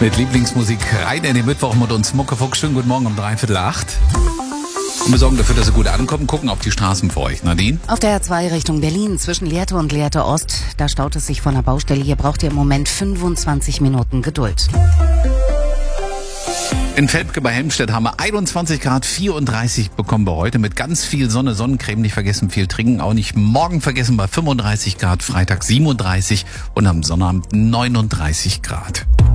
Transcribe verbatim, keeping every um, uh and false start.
Mit Lieblingsmusik rein in den Mittwoch mit uns Muckefuchs. Schönen guten Morgen um dreiviertel acht. Und wir sorgen dafür, dass Sie gut ankommen. Gucken auf die Straßen für euch. Nadine? Auf der R zwei Richtung Berlin zwischen Lehrte und Lehrte Ost. Da staut es sich von der Baustelle. Hier braucht ihr im Moment fünfundzwanzig Minuten Geduld. In Velpke bei Helmstedt haben wir einundzwanzig Grad, vierunddreißig bekommen wir heute mit ganz viel Sonne, Sonnencreme, nicht vergessen, viel trinken, auch nicht morgen vergessen bei fünfunddreißig Grad, Freitag siebenunddreißig und am Sonnabend neununddreißig Grad.